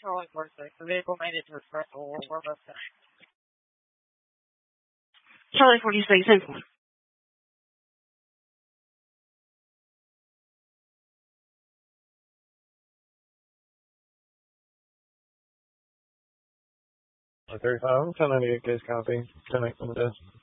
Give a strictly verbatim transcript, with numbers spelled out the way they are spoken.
Charlie forty-six. The vehicle made it to express the whole world of Charlie forty-six, simple. thirty-five, ten ninety-eight case copy. ten eight from the desk.